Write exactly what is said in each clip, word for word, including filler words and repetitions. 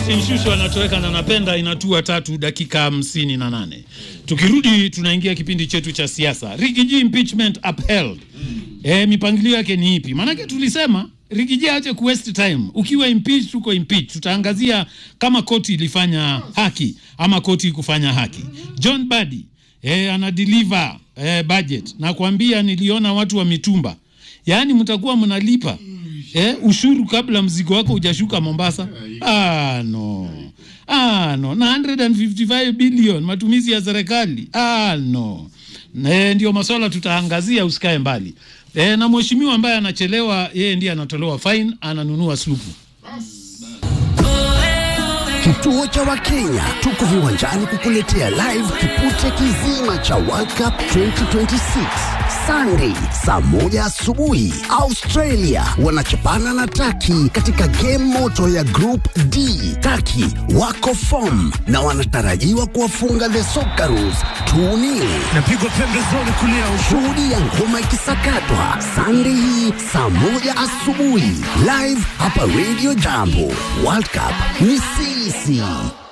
Nshushu anatoweka na napenda inatua tatu dakika hamsini na nane. Tukirudi tunaingia kipindi chetu cha siasa. Rigiji impeachment upheld. Mm. Eh, mipangilio yake ni ipi? Maanake tulisema Rigiji ache ku waste time. Ukiwa impeach tuko impeach. Tutaangazia kama koti ilifanya haki ama koti kufanya haki. John Badi eh, ana deliver eh, budget na kuambia niliona watu wa mitumba. Yaani mtakuwa mnalipa eh, ushuru kabla mzigo wako hujashuka Mombasa. Ah no. Ah no. Na one hundred fifty-five billion matumizi ya serikali. Ah no. Na ndio masuala tutaangazia, usikae mbali. Eh, na mheshimiwa ambaye anachelewa yeye ndiye anatolewa fine, ananunua supu. Kituo cha Wakenya tuko viwanjani kukuletea live kipute kizima cha World Cup twenty twenty-six. Sunday saa moja asubuhi Australia wanachapana na Turkey katika game moto ya Group D. Turkey wako form na wanatarajiwa kuwafunga the Socceroos two nil. Napigwa pembezoni kulia. Shughuli ya ngoma ikisakatwa Sunday hii saa moja asubuhi live hapa Radio Jambo. World Cup ni sisi.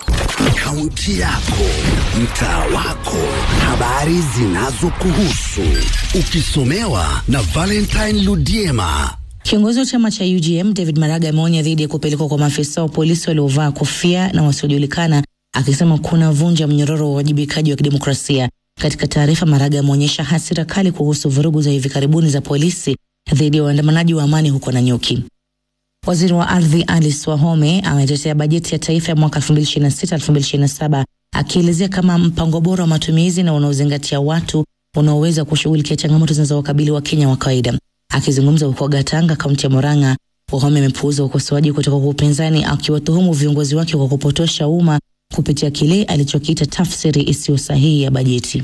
Kaunti yako, mtaa wako, habari zinazokuhusu, ukisomewa na Valentine Ludiema. Kiongozi wa chama cha U G M David Maraga ameonya dhidi ya kupelekwa kwa maafisa wa polisi waliovaa kofia na wasiojulikana, akisema kuna vunja mnyororo wa wajibikaji wa kidemokrasia. Katika taarifa, Maraga ameonyesha hasira kali kuhusu vurugu za hivi karibuni za polisi dhidi ya waandamanaji wa amani huko Nanyuki. Waziri wa ardhi Alice Wahome ametetea bajeti ya taifa ya mwaka elfu mbili ishirini na sita elfu mbili ishirini na saba akielezea kama mpango bora wa matumizi na unaozingatia watu unaoweza kushughulikia changamoto zinazowakabili wa Kenya wa kawaida. Akizungumza huko Gatanga, kaunti ya Murang'a, Wahome amepuuza ukosoaji kutoka kwa upinzani, akiwatuhumu viongozi wake kwa kupotosha umma kupitia kile alichokiita tafsiri isiyo sahihi ya bajeti.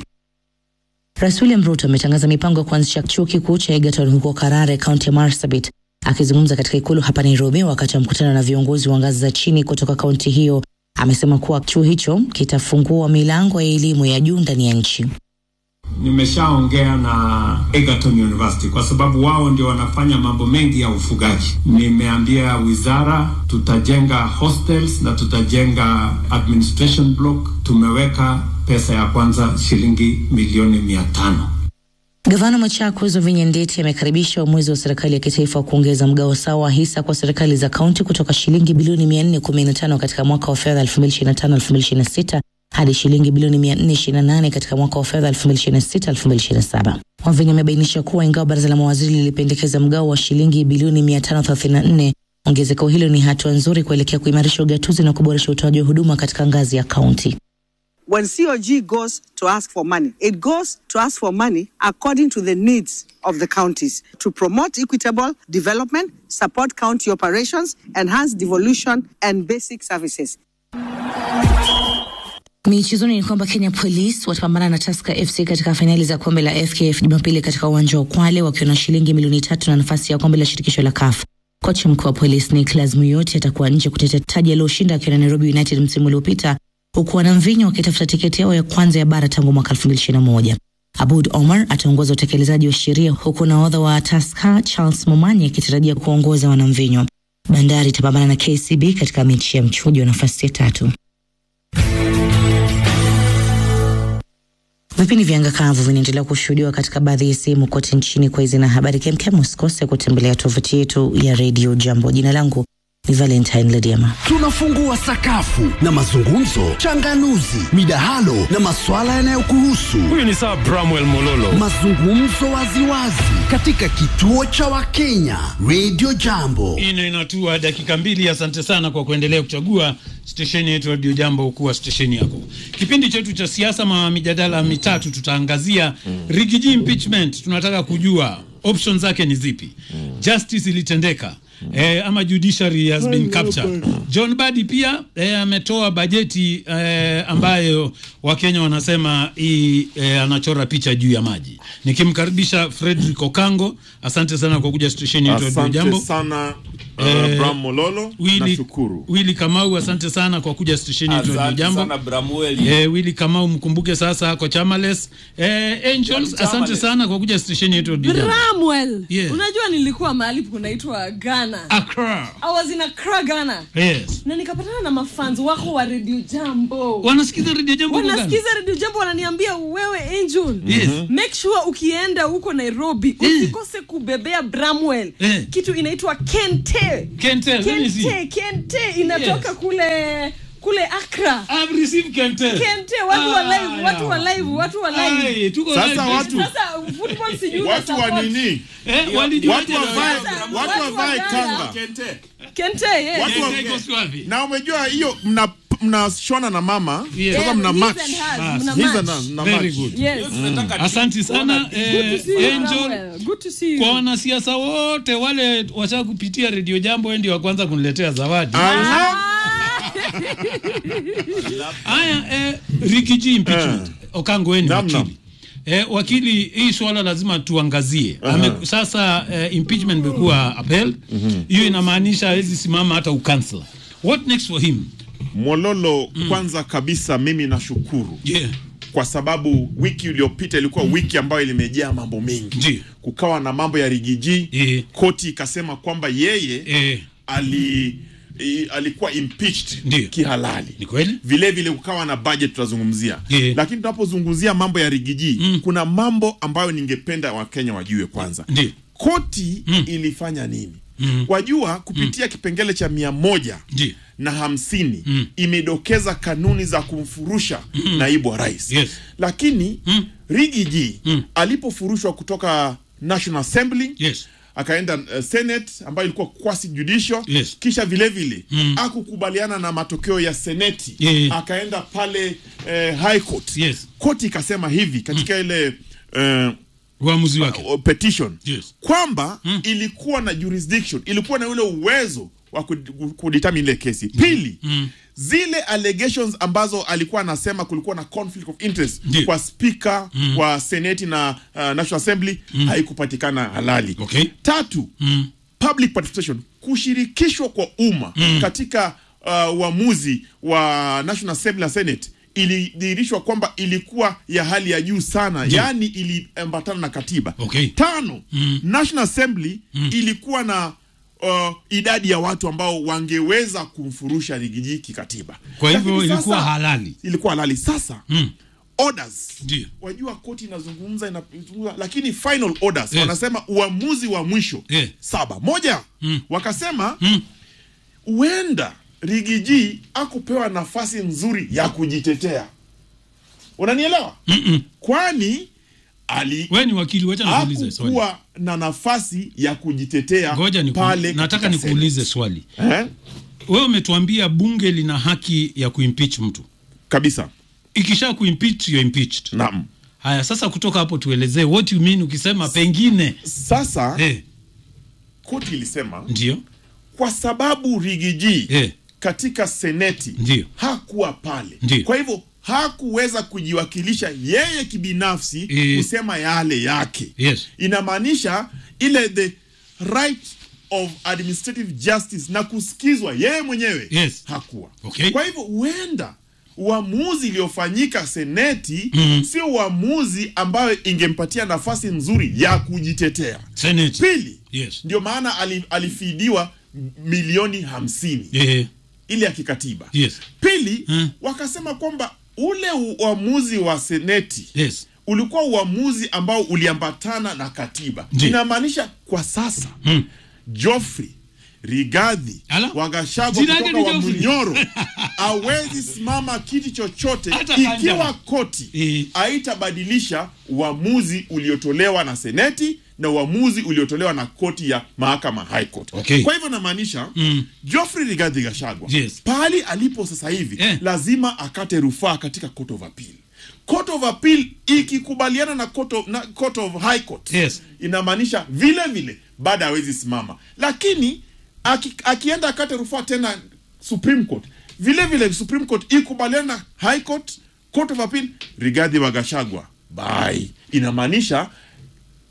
Rais William Ruto ametangaza mipango ya kuanzisha chuo kikuu cha Egerton huko Karare, kaunti ya Marsabit. Akizungumza katika ikulu hapa Nairobi wakati wa mkutano na viongozi wa ngazi za chini kutoka kaunti hiyo, amesema kuwa chuo hicho kitafungua milango ya elimu ya juu ndani ya nchi. Nimeshaongea na Egerton University kwa sababu wao ndio wanafanya mambo mengi ya ufugaji. Nimeambia wizara tutajenga hostels na tutajenga administration block. Tumeweka pesa ya kwanza shilingi milioni mia tano. Gavana Machakos Wavinya Ndeti amekaribisha uamuzi wa serikali ya kitaifa kuongeza mgao sawa wa hisa kwa serikali za kaunti kutoka shilingi bilioni mia nne kumi na tano katika mwaka wa fedha elfu mbili ishirini na tano elfu mbili ishirini na sita hadi shilingi bilioni mia nne ishirini na nane katika mwaka wa fedha elfu mbili ishirini na sita elfu mbili ishirini na saba. Wavinya amebainisha kuwa ingawa baraza la mawaziri lilipendekeza mgao wa shilingi bilioni mia tano thelathini na nne, ongezeko hilo ni hatua nzuri kuelekea kuimarisha ugatuzi na kuboresha utoaji wa huduma katika ngazi ya kaunti. When C O G goes to ask for money, it goes to ask for money according to the needs of the counties to promote equitable development, support county operations, enhance devolution and basic services. Michezoni ni kwamba Kenya Police watapambana na Tusker F C katika finali za kombe la F K F Jumapili katika uwanja wa Kwale wakiwa na shilingi milioni tatu na nafasi ya kombe la shirikisho la C A F. Kocha mkuu wa Police Nicholas Muyoti atakuwa nje kutetea taji aliloshinda akiwa na Nairobi United msimu uliopita, huku wanamvinyo wakitafuta tiketi yao ya kwanza ya bara tangu mwaka elfu mbili ishirini na moja. Aboud Omar ataongoza utekelezaji wa sheria, huku nahodha wa Tusker Charles Momanyi akitarajia kuongoza wanamvinyo. Bandari itapambana na K C B katika mechi ya mchujo wa nafasi ya tatu. Vipindi vya anga kavu vinaendelea kushuhudiwa katika baadhi ya sehemu kote nchini. Kwa hizi na habari kemkem, usikose kutembelea tovuti yetu ya Radio Jambo. Jina langu ni Valentine Ludiema. Tunafungua sakafu na mazungumzo, changanuzi, midahalo na maswala yanayokuhusu. Huyu ni Sir Bramwell Mololo. Mazungumzo waziwazi katika kituo cha Wakenya Radio Jambo. Ina inatua dakika mbili. Asante sana kwa kuendelea kuchagua stesheni yetu Radio Jambo kuwa stesheni yako. Kipindi chetu cha siasa ma mijadala mitatu tutaangazia mm. Rigiji impeachment. Tunataka kujua options zake ni zipi. Mm. Justice ilitendeka. Mm. Eh, ama judiciary has been captured. John Badi pia eh, ametoa bajeti eh, ambayo Wakenya wanasema hii eh, anachora picha juu ya maji. Nikimkaribisha Frederick Okango, asante sana kwa kuja stesheni yetu Radio Jambo. Asante sana uh, Bram Mololo na Shukuru. Willy Kamau, asante sana kwa kuja stesheni yetu ya Jambo. Asante sana Bramwell. Eh, Willy Kamau mkumbuke sasa kwa Chamales. Eh, Angels, asante sana kwa kuja stesheni yetu ya Jambo. Bramwell. Yeah. Unajua nilikuwa mahali kunaitwa Ghana. Accra. I was in Accra, Ghana. Yes. Na nikapatana na mafans wako wa Radio Jambo. Wanasikiza Radio Jambo Ghana. Wanasikiza Radio Jambo, wananiambia wewe Angel. Yes. Make sure ukienda huko Nairobi usikose kubebea Bramwell. Eh. Kitu inaitwa Kente. Kente, Kente, Kente inatoka yes. kule kule Accra. I've received Kente. Kente, watu wa live, watu wa live, watu wa live. Ay, tuko sasa live. watu. Sasa football si yule watu wa nini? Eh, walijua watu wavae watu wavae kanga. Kente. Kente, yes. Watu wa Kente. Na umejua hiyo mna mnashona na mama. Yes. Sasa mna match. Hizo na very match. good. Yes. Asante sana eh, Angel. Good to see you. Kwa wanasiasa wote wale wacha kupitia Radio Jambo ndio wa kwanza kuniletea zawadi. Haya, eh, Ricky G impeachment. Okango weni wakili. Eh, wakili, hii swala lazima tuangazie. Uh -huh. Ame, sasa eh, impeachment imekuwa upheld. Hiyo uh -huh. inamaanisha hawezi simama hata ukansela. What next for him? Mololo, mm. kwanza kabisa mimi nashukuru. Yeah. Kwa sababu wiki iliyopita ilikuwa wiki ambayo ilimejaa mambo mengi. Yeah. Kukawa na mambo ya Ricky G. Yeah. Koti ikasema kwamba yeye yeah. ali I, alikuwa impeached Ndiyo. kihalali. Ni kweli? Vile vile kukawa na budget tutazungumzia. Yeah. Lakini tunapozungumzia mambo ya Ricky G, mm. kuna mambo ambayo ningependa Wakenya wajue kwanza. Ndiyo. Koti mm. ilifanya nini? Mm. Wajua kupitia mm. kipengele cha mia moja Ndiyo. na hamsini mm. imedokeza kanuni za kumfurusha mm. naibu wa rais. Yes. Lakini mm. Ricky G mm. alipofurushwa kutoka National Assembly, yes. akaenda uh, Senate ambayo ilikuwa quasi judicial, yes. kisha vile vile mm. akukubaliana na matokeo ya Seneti, yeah. akaenda pale uh, High Court. Yes. Koti ikasema hivi katika mm. ile uh, uamuzi wake uh, petition, yes. kwamba mm. ilikuwa na jurisdiction, ilikuwa na ule uwezo wa kudetermine ile kesi. Pili, mm. zile allegations ambazo alikuwa anasema kulikuwa na conflict of interest yeah. kwa speaker mm. wa Senate na uh, National Assembly mm. haikupatikana halali. Okay. Tatu, mm. public participation, kushirikishwa kwa umma mm. katika uh, uamuzi wa National Assembly na Senate ilidhihirishwa kwamba ilikuwa ya hali ya juu sana, yeah. yani iliambatana na katiba. Okay. Tano, mm. National Assembly mm. ilikuwa na Uh, idadi ya watu ambao wangeweza kumfurusha Ricky G kikatiba. Kwa hivyo ilikuwa halali. Ilikuwa halali. Sasa mm. orders. Ndiyo. Wajua koti inazungumza inazungumza, lakini final orders yes. wanasema uamuzi wa mwisho yeah. saba. Moja mm. wakasema mm. uenda Ricky G akupewa nafasi nzuri ya kujitetea. Unanielewa? Mm -mm. Kwani ali wewe ni wakili, wacha nikuulize swali. Hakuwa na nafasi ya kujitetea ni pale. Nataka nikuulize swali. Eh? Wewe umetuambia bunge lina haki ya kuimpeach mtu. Kabisa. Ikisha kuimpeach you impeached. Naam. Haya, sasa kutoka hapo tuelezee what you mean ukisema pengine. Sasa eh, koti ilisema ndio kwa sababu Ricky G eh, katika seneti ndio hakuwa pale. Ndiyo. Kwa hivyo hakuweza kujiwakilisha yeye kibinafsi e, kusema yale yake. Yes. Inamaanisha ile the right of administrative justice na kusikizwa yeye mwenyewe yes. hakuwa. Okay. Kwa hivyo huenda uamuzi uliofanyika seneti mm -hmm. sio uamuzi ambayo ingempatia nafasi nzuri ya kujitetea. Seneti. Pili, yes. ndio maana alifidiwa milioni hamsini. Yeah. Ile ya kikatiba. Yes. Pili, hmm. wakasema kwamba ule uamuzi wa seneti yes. ulikuwa uamuzi ambao uliambatana na katiba. Inamaanisha kwa sasa hmm. Geoffrey Rigathi wa Gachagua kutoka wa Munyoro hawezi simama kiti chochote ikiwa koti e, haitabadilisha uamuzi uliotolewa na seneti na uamuzi uliotolewa na koti ya mahakama High Court. Okay. Kwa hivyo namaanisha mm. Geoffrey Rigathi Gachagua yes. pahali alipo sasa hivi eh. lazima akate rufaa katika Court of Appeal. Court of Appeal ikikubaliana na Court of, na Court of High Court yes. inamaanisha vile vile baada hawezi simama, lakini aki, akienda akate rufaa tena Supreme Court, vile vile Supreme Court ikubaliana na High Court, Court of Appeal, Rigathi wa Gachagua bye. Inamaanisha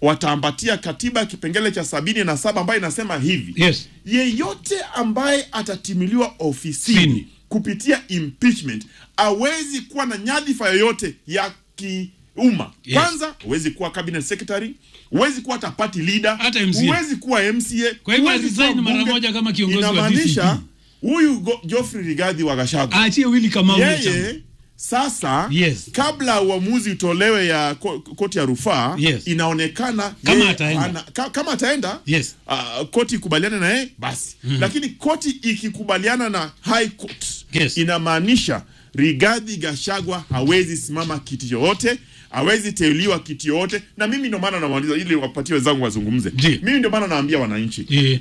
wataambatia katiba kipengele cha sabini na saba ambayo inasema hivi. Yes. Yeyote ambaye atatimiliwa ofisini Sini. kupitia impeachment hawezi kuwa na nyadhifa yoyote ya kiumma. Yes. Kwanza huwezi kuwa cabinet secretary, huwezi kuwa hata party leader, hata M C A. huwezi kuwa M C A. Kwa hivyo huwezi kuwa resign mara mbunge. moja kama kiongozi wa D C P. Inamaanisha huyu Go- Geoffrey Rigathi wa Gachagua Aachie Willy Kamau. yeye sasa, Yes. kabla uamuzi utolewe ya ko- koti ya rufaa, Yes. inaonekana Kama yeye ataenda. ana- ka, kama ataenda Yes. uh, koti ikubaliana na yeye basi. Mm. Lakini koti ikikubaliana na high court, Yes. inamaanisha Rigathi Gachagua hawezi simama kiti yoyote, hawezi teuliwa kiti yoyote. Na mimi ndio maana nawauliza ili wapatie wenzangu wazungumze. Ndiyo. Mimi ndio maana naambia wananchi. Yeah.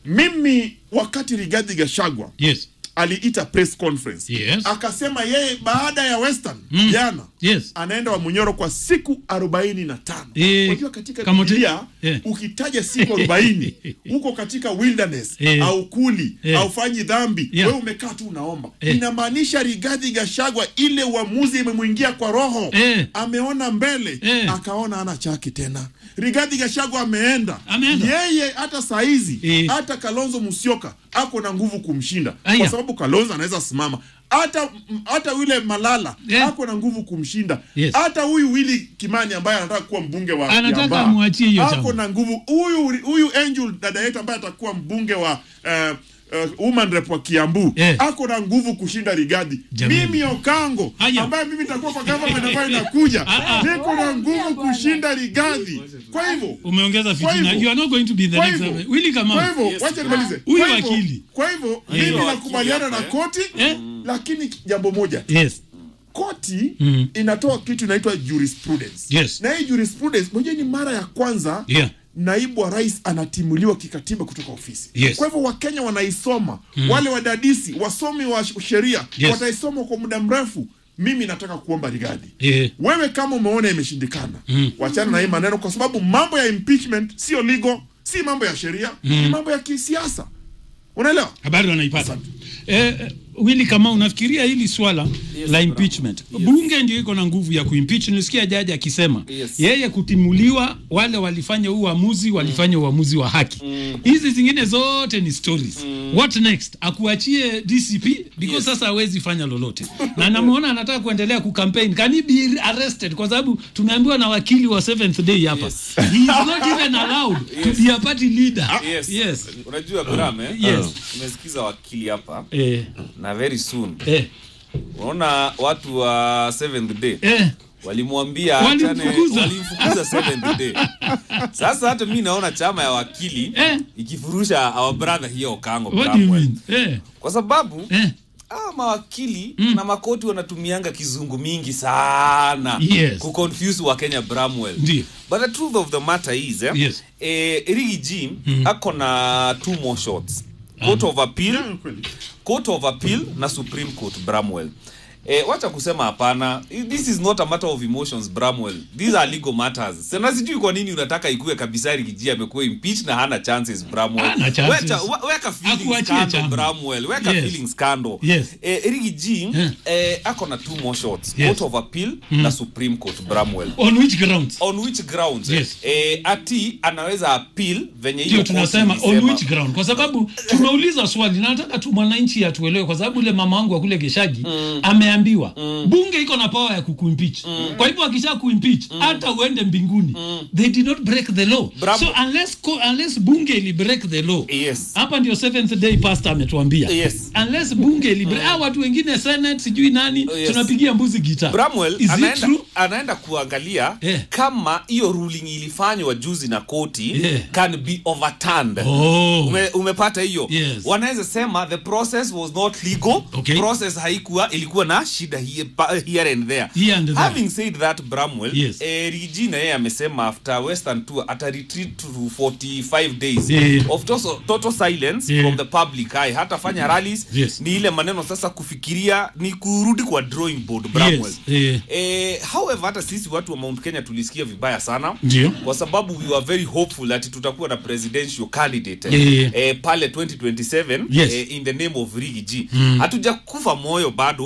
Mimi wakati Rigathi Gachagua Yes. aliita press conference, Yes. akasema yeye baada ya Western Mm. jana Yes. anaenda wa Munyoro kwa siku arobaini na tano. Eh, Unajua katika kama Biblia eh. ukitaja siku arobaini uko katika wilderness Eh. au kuli Eh. au fanyi dhambi, Yeah. wewe umekaa tu unaomba. Eh. Inamaanisha Rigathi Gachagua ile uamuzi imemwingia kwa roho. Eh. Ameona mbele, Eh. akaona ana chaki tena. Rigathi Gachagua ameenda. Ameenda. Yeye hata saizi Eh. hata Kalonzo Musyoka ako na nguvu kumshinda. Aya. Kwa sababu Kalonzo anaweza simama. Hata hata yule Malala Yeah. ako na nguvu kumshinda. Yes. Hata huyu Willy Kimani ambaye anataka kuwa mbunge wa Anataka Kiambaa, amwachie hiyo ako chama. na nguvu. Huyu huyu Angel dada yetu ambaye atakuwa mbunge wa uh, uh, woman rep wa Kiambu, Yeah. ako na nguvu kushinda Rigathi. Jamani. Mimi Okango Aya. ambaye mimi nitakuwa kwa government ambayo inakuja, Ah, ah. niko na nguvu kushinda Rigathi. Kwa hivyo Umeongeza Kwa fitina. hivyo- You are not going to be the kwa next. hivyo- Willy Kamau. Kwa hivyo wacha nimalize. Huyu Kwa hivyo- wakili. Kwa hivyo Eh. mimi nakubaliana na koti, Eh? lakini jambo moja. Yes. Koti Mm. inatoa kitu inaitwa jurisprudence. Yes. Na hii jurisprudence moja ni mara ya kwanza Yeah. naibu wa rais anatimuliwa kikatiba kutoka ofisi. Yes. Kwa hivyo Wakenya wanaisoma, wale wadadisi, wasomi wa sh- sheria Yes. wataisoma kwa muda mrefu. Mimi nataka kuomba Rigathi, Yeah. wewe kama umeona imeshindikana, Mm. wachana na hii maneno, kwa sababu mambo ya impeachment sio legal, si mambo ya sheria, ni mambo ya kisiasa. Unaelewa? Habari wanaipata. Eh, eh, Willy Kamau, unafikiria hili swala Yes, la impeachment? Yes. Bunge ndio iko na nguvu ya kuimpeach. Nilisikia jaji akisema Yes. yeye kutimuliwa, wale walifanya uamuzi walifanya uamuzi wa haki. Hizi zingine zote ni stories. What next? Akuachie D C P because Yes. sasa hawezi fanya lolote. Na namuona anataka kuendelea kucampaign. Can he be arrested? Kwa sababu tumeambiwa na wakili wa Seventh Day hapa. Yes. He is not even allowed to be a party leader. Yes. Yes. Unajua Bram, eh? Yes. Tumesikiza wakili hapa Eh, na very soon. eh, Unaona watu wa Seventh Day eh. walimwambia Walimfukuza. walimfukuza Seventh Day. Sasa hata mimi naona chama ya wakili Eh. ikifurusha our brother hiyo Okango What do you Bramwell. mean? Eh, Kwa sababu eh. ah, mawakili na makoti wanatumianga kizungu mingi sana Yes. kuconfuse wa Kenya Bramwell. Ndiyo. But the truth of the matter is eh, Yes. eh, Riggy G ako na two more shots. Court of Appeal, Yeah, kweli. Court of Appeal na Supreme Court Bramwell. Eh, wacha kusema hapana. This is not a matter of emotions Bramwell. These are legal matters. Sasa sijui kwa nini unataka ikue kabisa Riggy G amekuwa impeached na hana chances Bramwell. Hana chances. Wacha wa- weka feelings Akuachie scandal chama. Bramwell. Weka Yes. feelings scandal. Yes. Eh, Riggy G Yeah. eh, ako na two more shots. Yes. Court of Appeal na Supreme Court Bramwell. On which grounds? On which grounds? Yes. Eh, ati anaweza appeal venye hiyo Ndio court tunasema on ilisema. which ground, kwa sababu tumeuliza swali na nataka tu mwananchi atuelewe, kwa sababu ile mama wangu wa kule Geshagi mm. ameambiwa mm. bunge iko na power ya kukuimpeach mm. kwa hivyo akisha kuimpeach hata mm. uende mbinguni mm. they did not break the law. Bravo. So unless co- unless bunge ili break the law, Yes. hapa ndio Seventh Day pastor ametuambia Yes. unless bunge ili break mm. watu wengine senate sijui nani Yes. tunapigia mbuzi gitaa. Bramwell Is it anaenda, true? anaenda kuangalia Yeah. kama hiyo ruling ilifanywa juzi na koti Yeah. can be overturned. Oh. Ume, umepata hiyo? Yes. Wanaweza sema the process was not legal. Okay. Process haikuwa, ilikuwa na shida here, here and there. Here and there. Having said that Bramwell, Yes. eh, Riggy na yeye amesema after Western tour ata retreat to forty-five days Yeah. of total, total silence Yeah. from the public eye. Hata fanya rallies. Yes. Ni ile maneno sasa kufikiria ni kurudi kwa drawing board Bramwell. Yes. Yeah. Eh, however hata sisi watu wa Mount Kenya tulisikia vibaya sana. Ndio. Kwa sababu we were very hopeful that tutakuwa na presidential candidate Yeah, yeah. eh, pale twenty twenty-seven Yes. eh, in the name of Riggy G. Mm. Hatujakufa moyo bado mm. but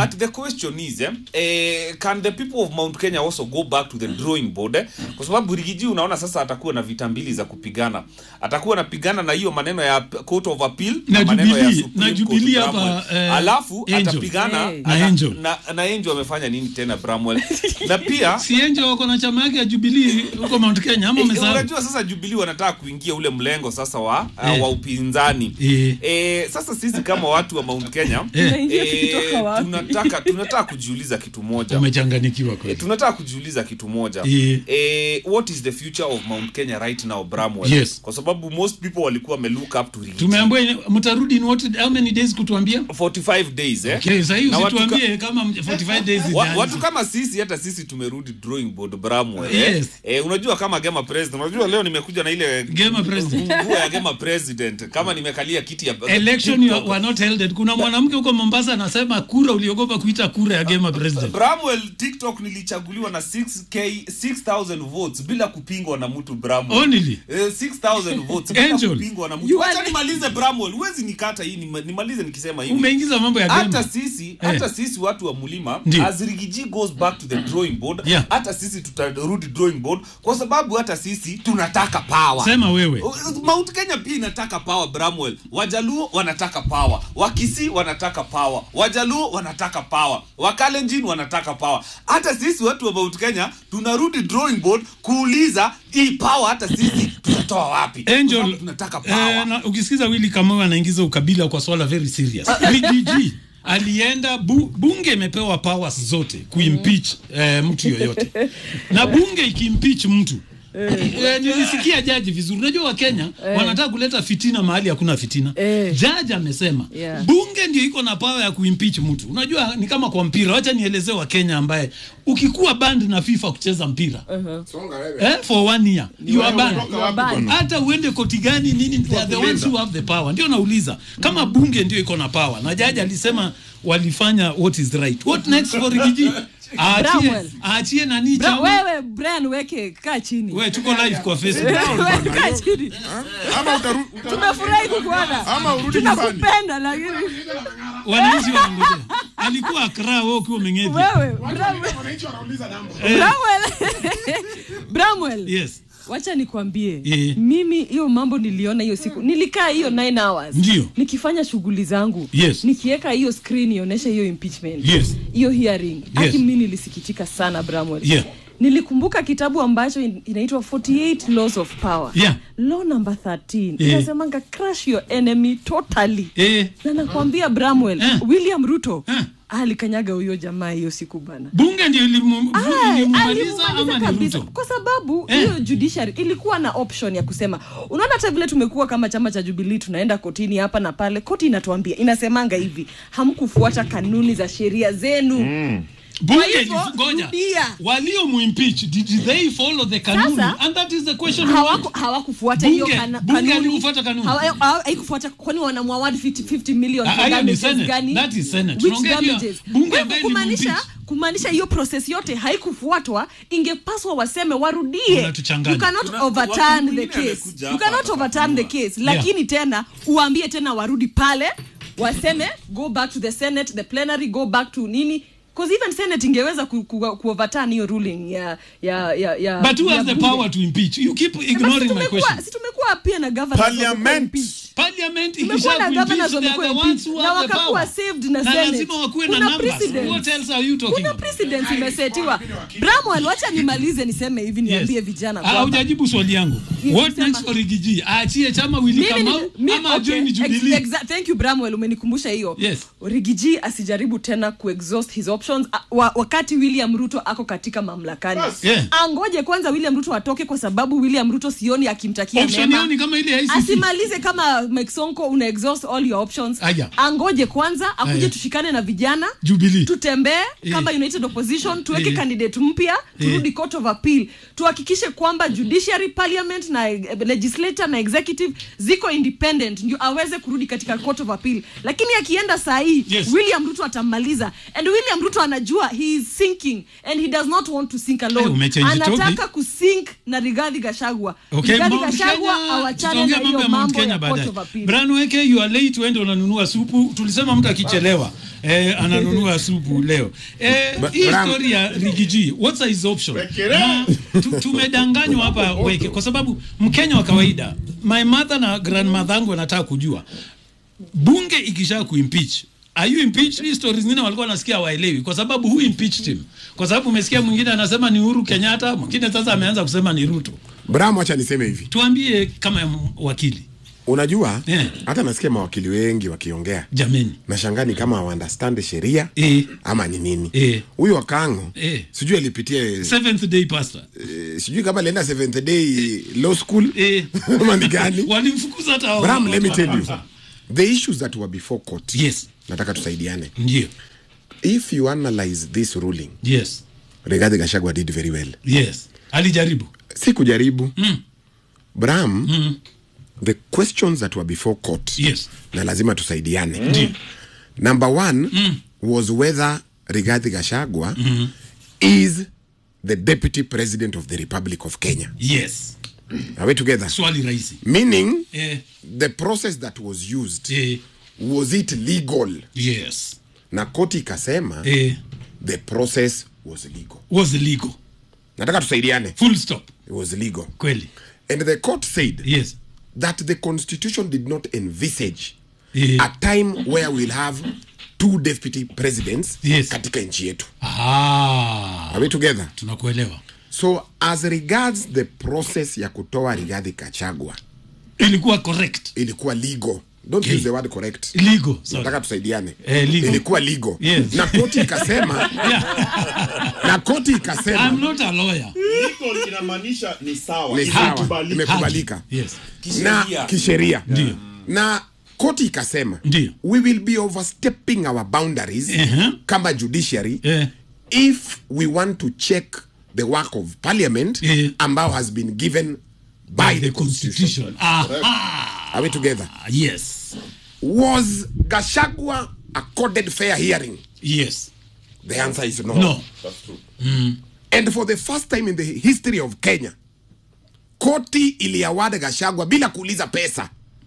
but the question is eh, eh, can the people of Mount Kenya also go back to the drawing board eh? Kwa sababu Rigiji unaona sasa atakuwa na vita mbili za kupigana. Atakuwa anapigana na hiyo maneno ya Court of Appeal na, na maneno ya Supreme na Jubilee hapa eh, alafu Angel. atapigana hey. na Angel na, na Angel amefanya nini tena Bramwell na pia si Angel wako na chama yake ya Jubilee huko Mount Kenya ama umesahau? Unajua sasa Jubilee wanataka kuingia ule mlengo sasa wa hey. uh, wa upinzani hey. eh, sasa sisi kama watu wa Mount Kenya hey. eh, tunataka tunataka kujiuliza kitu moja. Umechanganyikiwa kweli. Eh, tunataka kujiuliza kitu moja. hey. Eh, what is the future of Mount Kenya right now Bramwell? Yes. Kwa sababu most people walikuwa wame look up to Rigiji. Tumeambiwa mtarudi in what how many days kutuambia? forty-five days eh. Okay, sasa hiyo usituambie kama forty-five days wa, watu kama sisi hata sisi tumerudi drawing board Bramwell. Yes. Eh, eh, unajua kama Gema president, unajua leo nimekuja na ile Gema president. Nguo ya Gema president kama nimekalia kiti ya election you were not held. Kuna mwanamke huko Mombasa anasema kura uliogopa kuita kura ya Gema president. Bramwell TikTok nilichaguliwa na six K six thousand votes bila kupingwa na mtu Bramwell. Only eh, six thousand votes bila kupingwa na mtu. Acha nimalize Bramwell. Huwezi nikata hii nimalize nikisema hivi. Umeingiza mambo ya Gema. Hata sisi hata eh. sisi watu wa Mlima as Rigiji goes back to the drawing board yeah. hata sisi tutarudi drawing board kwa sababu hata sisi tunataka power. Sema wewe. Mount Kenya pia inataka power Bramwell. Wajaluo wanataka power. Wakisi wanataka power. Wajaluo wanataka power. Wakalenjin wanataka power. Hata sisi watu wa Mount Kenya tunarudi drawing board kuuliza hii power hata sisi tutatoa wapi? Angel, tunataka power. Eh, na, ukisikiza Willy Kamau anaingiza ukabila kwa swala very serious. Rigiji alienda bu, bunge imepewa powers zote kuimpeach eh, mtu yoyote. Na bunge ikimpeach mtu Eh, nilisikia jaji vizuri. Unajua wa Kenya eh. wanataka kuleta fitina mahali hakuna fitina. Eh. Jaji amesema yeah. bunge ndio iko na power ya kuimpeach mtu. Unajua ni kama kwa mpira. Acha nielezee wa Kenya ambaye ukikuwa banned na FIFA kucheza mpira. Uh-huh. Songa wewe. Eh, for one year. You are banned. Hata uende koti gani nini, they are the ones who have the power. Ndio nauliza. Kama bunge ndio iko na power. Na jaji alisema walifanya what is right. What next for Rigiji? Aachie, aachie nani chama. Wewe Brian weke kaa chini. Wewe tuko live kwa Facebook. Kaa chini. Ama utarudi. Tumefurahi kukuona. Ama urudi nyumbani. Tunakupenda lakini wananchi wanangoja. Alikuwa Accra wewe ukiwa Mengedi. Wewe wananchi wanauliza namba. Bramwell. Bramwell. Yes. Wacha nikwambie yeah. mimi hiyo mambo niliona hiyo siku nilikaa hiyo nine hours Ndiyo. nikifanya shughuli zangu yes. nikiweka hiyo screen ionyesha hiyo impeachment yes. hiyo hearing yes. aki mimi nilisikitika sana Bramwell yeah. nilikumbuka kitabu ambacho inaitwa forty-eight laws of power yeah. law number thirteen yeah. inasemanga crush your enemy totally yeah. na nakwambia Bramwell yeah. William Ruto yeah. alikanyaga huyo jamaa hiyo siku bana. Bunge ndio ilimumaliza ama ni Ruto? Kwa sababu hiyo eh. judiciary ilikuwa na option ya kusema, unaona hata vile tumekuwa kama chama cha Jubilee tunaenda kotini hapa na pale, koti inatuambia inasemanga hivi, hamkufuata kanuni za sheria zenu. Mm. Bunge ngoja walio muimpeach did they follow the kanuni? Sasa, and that is the question. Hawaku hawakufuata hiyo kanuni. Bunge alifuata kanuni. Hawakufuata, kwani wanamwaward fifty million gani? That is Senate. Bunge kumaanisha kumaanisha hiyo process yote haikufuatwa, ingepaswa waseme warudie. You cannot overturn the case. You cannot overturn the case. Lakini tena uambie tena warudi pale waseme go back to the Senate, the plenary go back to nini? Because even Senate ingeweza ku, ku, ku overturn hiyo ruling ya ya ya ya But who has the power to impeach? You keep ignoring my question. Si tumekuwa pia na governors Parliament. Parliament ikisha kuimpeach the ones who have the power. Saved na Senate. Na lazima wakuwe na numbers. What else are you talking about? Kuna precedent imesetiwa. Bramwell, acha nimalize niseme hivi niambie vijana kwamba. Ah, hujajibu swali yangu. What next for Rigiji? Aachie chama Willy Kamau ama join Jubilee? Thank you Bramwell, umenikumbusha hiyo. Yes. Rigiji asijaribu tena kuexhaust his options wakati William Ruto ako katika mamlakani. Yeah. Angoje kwanza William Ruto atoke, kwa sababu William Ruto sioni akimtakia mema. Kama ile I C C. Asimalize kama Mike Sonko una exhaust all your options. Aya. Angoje kwanza akuje Aya. tushikane na vijana. Jubilee. Tutembee yeah. kama United Opposition tuweke yeah. candidate mpya, turudi yeah. Court of Appeal. Tuhakikishe kwamba judiciary, parliament na legislature na executive ziko independent ndio aweze kurudi katika Court of Appeal. Lakini akienda saa hii yes. William Ruto atamaliza. And William Ruto anajua he is sinking and he does not want to sink alone. Hey, anataka kusink na Rigathi Gachagua. Okay, Rigathi Gachagua awachane na hiyo mambo ya Court of Appeal. Bramwell, you are late, uende unanunua supu. Tulisema mtu akichelewa eh, ananunua supu leo. Eh, hii story ya Rigiji, what's his option? Na, tu, tumedanganywa hapa weke kwa sababu Mkenya wa kawaida, my mother na grandmother yangu wanataka kujua bunge ikisha kuimpeach, are you impeached? Hii stories zingine walikuwa nasikia waelewi kwa sababu who impeached him? Kwa sababu umesikia mwingine anasema ni Uhuru Kenyatta, mwingine sasa ameanza kusema ni Ruto. Bram, acha niseme hivi. Tuambie kama wakili. Unajua, yeah. hata nasikia mawakili wengi wakiongea. Jameni. Nashangani kama wa understand sheria eh. ama ni nini. Huyu eh. Wakango, eh. sijui alipitia seventh day pastor. Eh, sijui kama alienda seventh day law school. Eh. Ama ni gani? Walimfukuza hata. Bram, let me tell you. The issues that were before court. Yes. Nataka tusaidiane. Ndio. If you analyze this ruling. Yes. Rigathi Gachagua did very well. Yes. Alijaribu. Si kujaribu. Mm. Bram, mm. the questions that were before court. Yes. Na lazima tusaidiane. Mm. Number one mm. was whether Rigathi Gachagua mm. is the deputy president of the Republic of Kenya. Yes. Are we together? Swali rahisi. Meaning, eh. the process that was used, eh. was it legal? Yes. Na koti ikasema, eh. the process was legal. Was legal. Nataka tusaidiane. Full stop. It was legal. Kweli. And the court said, yes, that the constitution did not envisage eh. a time where we'll have two deputy presidents yes. katika nchi yetu. Ah. Are we together? Tunakuelewa. So as regards the process ya kutoa Rigathi Gachagua, ilikuwa correct. Ilikuwa legal. Don't okay. use the word correct. Legal. Nataka tusaidiane. Eh, legal. Ilikuwa legal. Yes. Na koti ikasema yeah. na koti ikasema I'm not a lawyer. Legal inamaanisha ni sawa. Ni sawa. Imekubalika. Yes. Na kisheria. Ndio. Na koti ikasema we will be overstepping our boundaries uh-huh. kama judiciary uh-huh. if we want to check the work of parliament uh-huh. ambao has been given by, by the, the constitution. constitution. Aha. Are we together? Yes. Was Gachagua accorded fair hearing? Yes. The answer is no. No. That's true. Mm. And for the first time in the history of Kenya, koti iliaward Gachagua bila kuuliza pesa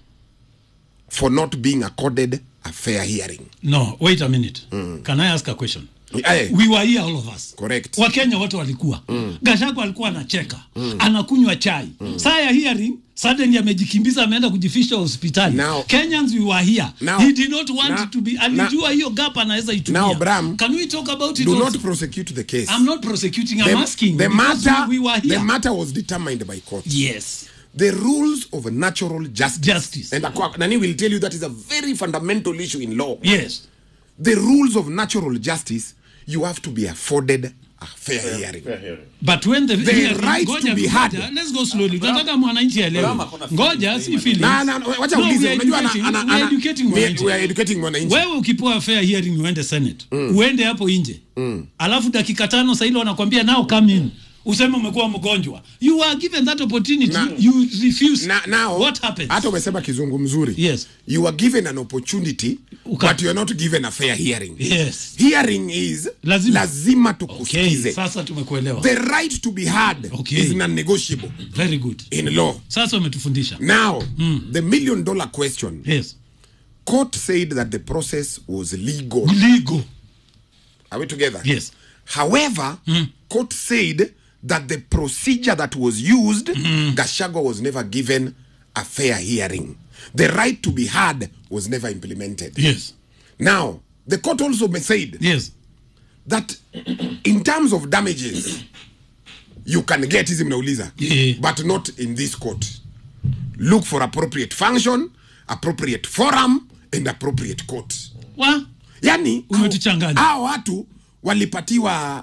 for not being accorded a fair hearing. No, wait a minute. Mm. Can I ask a question? Aye. We were here, all of us. Correct. Wakenya wote walikuwa. Mm. Gachagua alikuwa anacheka. Mm. Anakunywa chai. Mm. Saa ya hearing, suddenly amejikimbiza ameenda kujifisha hospitali. Now, Kenyans, we were here. Now, he did not want now, to be. Alijua hiyo gap anaweza itumia. Now, Bram, can we talk about it do also? not prosecute the case. I'm not prosecuting. I'm the, asking. The matter, we were here. the matter was determined by court. Yes. The rules of natural justice. Justice. And Nani will tell you that is a very fundamental issue in law. Yes. The rules of natural justice, you have to be afforded a fair, fair hearing. Fair hearing. But when the, the hearing, right ngoja, to be heard. Let's go slowly. Tunataka mwananchi aelewe. Ngoja si feelings. Na na wacha ulize. Unajua ana we are educating mwananchi. We are educating mwananchi. Wewe ukipoa fair hearing uende Senate. Mm. Uende hapo nje. Mm. Alafu dakika tano sasa ile wanakuambia now come in. Useme umekuwa mgonjwa. You are given that opportunity. Na, you refuse. Na, now, what happens? Hata umesema kizungu mzuri. Yes. You are given an opportunity, Uka. but you are not given a fair hearing. Yes. Hearing is lazima, lazima tukusikize. Okay, sasa tumekuelewa. The right to be heard okay. is non-negotiable. Very good. In law. Sasa umetufundisha. Now, mm. the million dollar question. Yes. Court said that the process was legal. Legal. Are we together? Yes. However, mm. court said that the procedure that was used, mm. Gachagua was never given a fair hearing. The right to be heard was never implemented. Yes. Now, the court also said yes. that in terms of damages, you can get his mnauliza, yeah. but not in this court. Look for appropriate function, appropriate forum, and appropriate court. What? Yani, umetuchanganya. Hao watu walipatiwa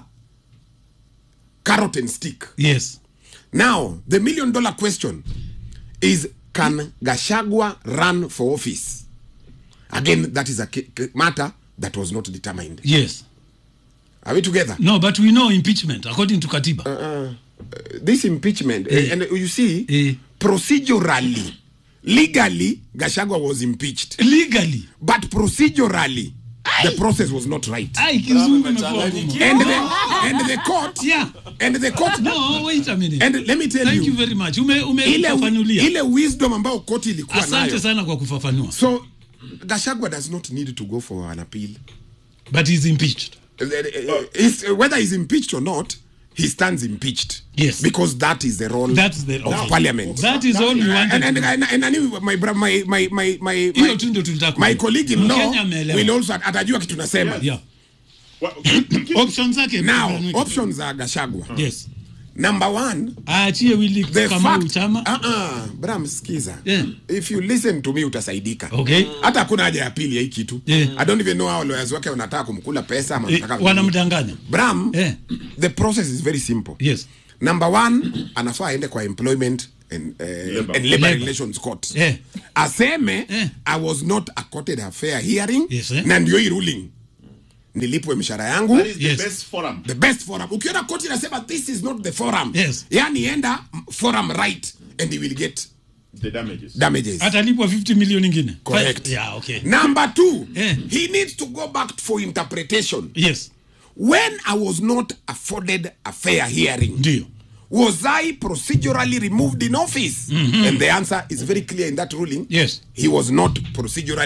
carrot and stick. Yes. Now, the million dollar question is, can Gachagua run for office? Again, that is a matter that was not determined. Yes. Are we together? No, but we know impeachment, according to Katiba. Uh, uh, this impeachment, eh. uh, and uh, you see, eh. procedurally, legally, Gachagua was impeached. Legally? But procedurally, Aye. the process was not right. Aye, and, the, and the court, yeah. and the court. No, wait a minute. And let me tell Thank you. Thank you very much. Ume, ume ile, ile wisdom ambao court ilikuwa nayo. Asante sana kwa kufafanua. So, Gachagua does not need to go for an appeal. But he's impeached. Uh, uh, is, uh, whether he's impeached or not, he stands impeached. Yes. Because that is the role That's the, of okay. parliament. That is all we wanted. And, and, and, and, and, and my, my, my, my, my, Hiyo tu ndio tulitaka. my colleague in law Mkenya ameelewa. will also atajua kitu nasema. Yeah. Options zake. Now, options za Gachagua. Yes. Number one, aachie Willy kama uchama. Ah ah, Bram skiza. Yeah. If you listen to me utasaidika. Okay. Hata hakuna haja ya pili ya hii kitu. Yeah. I don't even know how lawyers wake wanataka kumkula pesa ama wanataka. Eh, wanamdanganya. Bram, yeah. The process is very simple. Yes. Number one, anafaa aende kwa employment and, uh, labor. and labor, labor relations court. Yeah. Aseme, yeah. I was not accorded a fair hearing. Yes, eh? Na ndio hii ruling. Nilipwe mshahara yangu. That is the yes. best forum. The best forum. Ukiona koti inasema this is not the forum. Yes. Yani enda forum right and he will get the damages. Damages. Atalipwa fifty million ingine. Correct. Yeah, okay. Number two, yeah. he needs to go back for interpretation. Yes. When I was not afforded a fair hearing, Ndio. was I procedurally removed in office? Mm-hmm. And the answer is very clear in that ruling. Yes. He was not procedurally